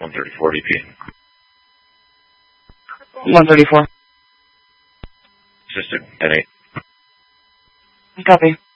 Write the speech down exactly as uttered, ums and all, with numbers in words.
one thirty-four D P. one thirty-four. Sister, at eight. Copy.